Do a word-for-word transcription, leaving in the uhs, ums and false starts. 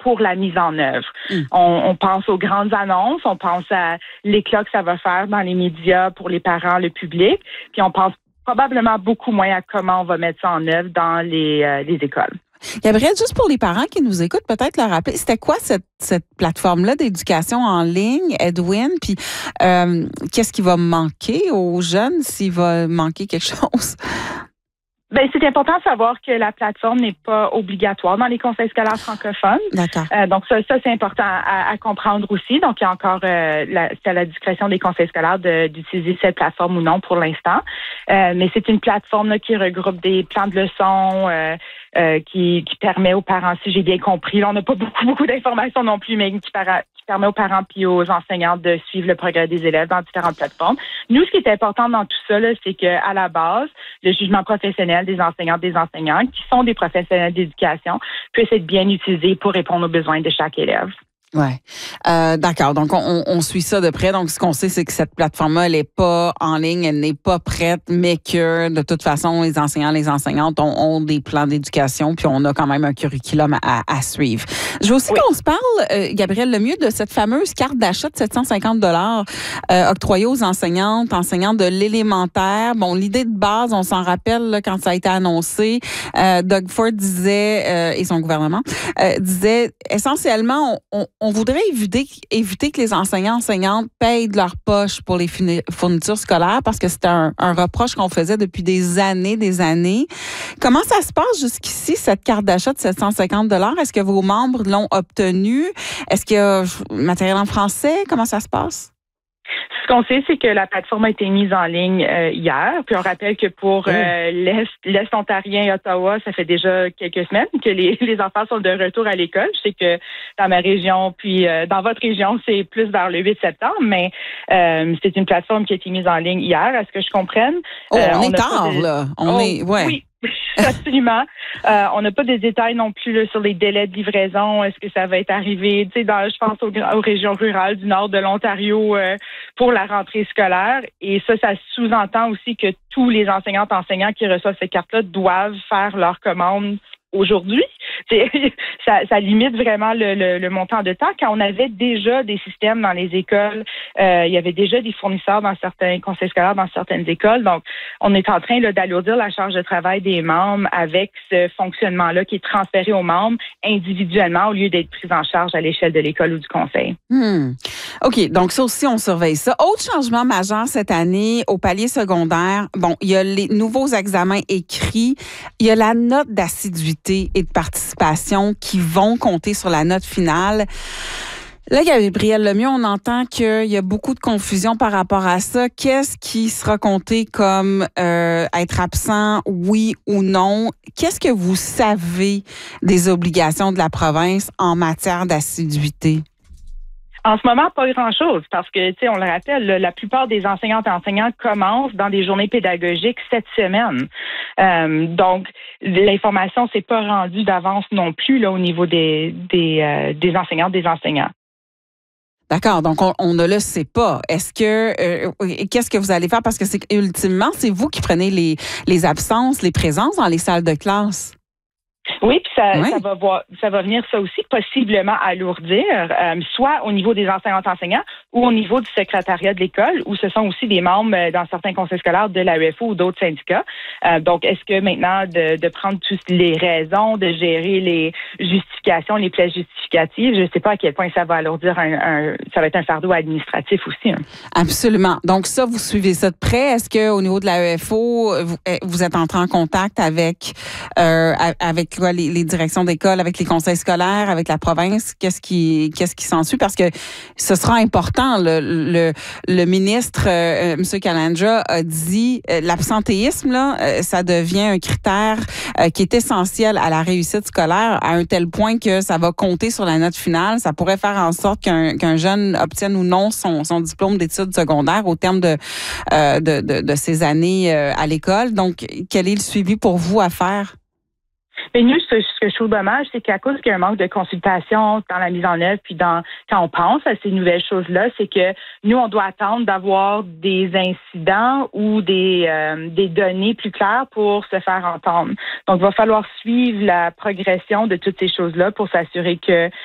pour la mise en œuvre. Mm. On, on pense aux grandes annonces, on pense à l'éclat que ça va faire dans les médias pour les parents, le public, puis on pense probablement beaucoup moins à comment on va mettre ça en œuvre dans les, euh, les écoles. Gabrielle, juste pour les parents qui nous écoutent, peut-être leur rappeler, c'était quoi cette, cette plateforme-là d'éducation en ligne, Edwin? Puis, euh, qu'est-ce qui va manquer aux jeunes s'il va manquer quelque chose? Ben, c'est important de savoir que la plateforme n'est pas obligatoire dans les conseils scolaires francophones. D'accord. Euh, donc, ça, ça c'est important à, à comprendre aussi. Donc, il y a encore, euh, la, c'est à la discrétion des conseils scolaires de, d'utiliser cette plateforme ou non pour l'instant. Euh, mais c'est une plateforme là, qui regroupe des plans de leçons, euh, euh, qui, qui permet aux parents, si j'ai bien compris, là, on n'a pas beaucoup, beaucoup d'informations non plus, mais qui, para, qui permet aux parents puis aux enseignants de suivre le progrès des élèves dans différentes plateformes. Nous, ce qui est important dans tout ça, là, c'est qu'à la base, le jugement professionnel des enseignantes, des enseignants, qui sont des professionnels d'éducation, puisse être bien utilisé pour répondre aux besoins de chaque élève. Ouais, euh, d'accord. Donc on, on suit ça de près. Donc ce qu'on sait, c'est que cette plateforme-là, elle n'est pas en ligne, elle n'est pas prête, mais que de toute façon, les enseignants, les enseignantes ont, ont des plans d'éducation, puis on a quand même un curriculum à, à suivre. Je veux aussi oui. qu'on se parle, euh, Gabrielle Lemieux, de cette fameuse carte d'achat de sept cent cinquante dollars euh, octroyée aux enseignantes, enseignantes de l'élémentaire. Bon, l'idée de base, on s'en rappelle là, quand ça a été annoncé. Euh, Doug Ford disait euh, et son gouvernement euh, disait essentiellement, on, on On voudrait éviter, éviter que les enseignants enseignantes payent de leur poche pour les fournitures scolaires parce que c'était un, un reproche qu'on faisait depuis des années, des années. Comment ça se passe jusqu'ici, cette carte d'achat de sept cent cinquante dollars? Est-ce que vos membres l'ont obtenue? Est-ce qu'il y a matériel en français? Comment ça se passe? Ce qu'on sait, c'est que la plateforme a été mise en ligne euh, hier. Puis on rappelle que pour euh, l'Est, l'Est ontarien et Ottawa, ça fait déjà quelques semaines que les, les enfants sont de retour à l'école. Je sais que dans ma région, puis euh, dans votre région, c'est plus vers le huit septembre, mais euh, c'est une plateforme qui a été mise en ligne hier, à ce que je comprenne. Oh, euh, on, on est tard, de... là. On oh, est, ouais. Oui. Absolument. Euh, on n'a pas de détails non plus là, sur les délais de livraison. Est-ce que ça va être arrivé, tu sais, dans, je pense aux, aux régions rurales du nord de l'Ontario euh, pour la rentrée scolaire. Et ça, ça sous-entend aussi que tous les enseignantes enseignants qui reçoivent cette carte-là doivent faire leur commande aujourd'hui. C'est, ça, ça limite vraiment le, le, le montant de temps. Quand on avait déjà des systèmes dans les écoles, euh, il y avait déjà des fournisseurs dans certains conseils scolaires, dans certaines écoles. Donc, on est en train là, d'alourdir la charge de travail des membres avec ce fonctionnement-là qui est transféré aux membres individuellement au lieu d'être pris en charge à l'échelle de l'école ou du conseil. Hmm. OK, donc ça aussi, on surveille ça. Autre changement majeur cette année au palier secondaire, bon, il y a les nouveaux examens écrits, il y a la note d'assiduité et de participation qui vont compter sur la note finale. Là, Gabrielle Lemieux, on entend qu'il y a beaucoup de confusion par rapport à ça. Qu'est-ce qui sera compté comme euh, être absent, oui ou non? Qu'est-ce que vous savez des obligations de la province en matière d'assiduité? En ce moment, pas grand-chose, parce que, tu sais, on le rappelle, là, la plupart des enseignantes et enseignants commencent dans des journées pédagogiques cette semaine. Euh, donc, l'information s'est pas rendue d'avance non plus là au niveau des des, euh, des enseignantes, des enseignants. D'accord, donc on, on ne le sait pas. Est-ce que euh, qu'est-ce que vous allez faire? Parce que c'est ultimement, c'est vous qui prenez les, les absences, les présences dans les salles de classe. Oui, puis ça, oui. ça va voir, ça va venir ça aussi possiblement alourdir, euh, soit au niveau des enseignantes enseignants ou au niveau du secrétariat de l'école, où ce sont aussi des membres euh, dans certains conseils scolaires de l'A E F O ou d'autres syndicats. Euh, donc, est-ce que maintenant de, de prendre toutes les raisons, de gérer les justifications, les pièces justificatives, je ne sais pas à quel point ça va alourdir un, un ça va être un fardeau administratif aussi. Hein. Absolument. Donc ça, vous suivez ça de près. Est-ce que au niveau de l'A E F O, vous, vous êtes entré en contact avec euh, avec quoi, les, les directions d'école, avec les conseils scolaires, avec la province? Qu'est-ce qui qu'est-ce qui s'ensuit? Parce que ce sera important. Le, le, le ministre, euh, M. Calandra, a dit euh, l'absentéisme, là, euh, ça devient un critère euh, qui est essentiel à la réussite scolaire, à un tel point que ça va compter sur la note finale. Ça pourrait faire en sorte qu'un, qu'un jeune obtienne ou non son, son diplôme d'études secondaires au terme de, euh, de, de, de ses années euh, à l'école. Donc, quel est le suivi pour vous à faire? Mais nous, ce, ce que je trouve dommage, c'est qu'à cause qu'il y a un manque de consultation dans la mise en œuvre, puis dans quand on pense à ces nouvelles choses-là, c'est que nous, on doit attendre d'avoir des incidents ou des, euh, des données plus claires pour se faire entendre. Donc, il va falloir suivre la progression de toutes ces choses-là pour s'assurer que